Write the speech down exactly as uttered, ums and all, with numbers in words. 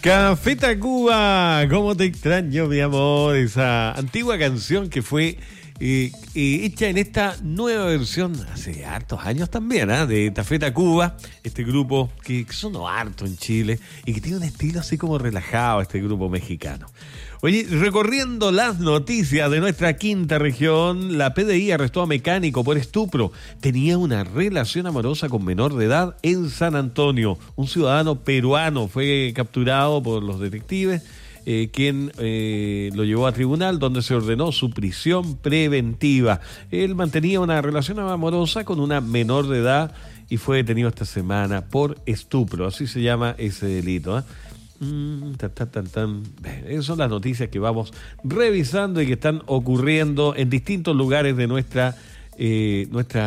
Café Tacuba, ¿cómo te extraño, mi amor? Esa antigua canción que fue eh, eh, hecha en esta nueva versión hace hartos años también, ¿eh? De Café Tacuba, este grupo que, que sonó harto en Chile y que tiene un estilo así como relajado, este grupo mexicano. Oye, recorriendo las noticias de nuestra quinta región, la P D I arrestó a mecánico por estupro. Tenía una relación amorosa con menor de edad en San Antonio. Un ciudadano peruano fue capturado por los detectives, eh, quien eh, lo llevó a tribunal, donde se ordenó su prisión preventiva. Él mantenía una relación amorosa con una menor de edad y fue detenido esta semana por estupro. Así se llama ese delito, ¿eh? Mm, tan, tan, tan, tan. Esas son las noticias que vamos revisando y que están ocurriendo en distintos lugares de nuestra, eh, nuestra